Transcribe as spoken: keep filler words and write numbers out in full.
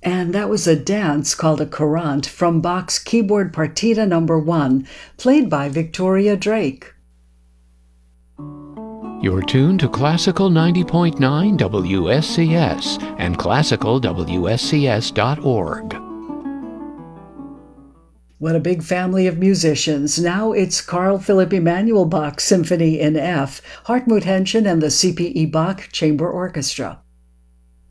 And that was a dance called a courant from Bach's Keyboard Partita Number One, played by Victoria Drake. You're tuned to Classical ninety point nine W S C S and classical W S C S dot org. What a big family of musicians. Now it's Carl Philipp Emanuel Bach Symphony in F, Hartmut Henschen and the C P E Bach Chamber Orchestra.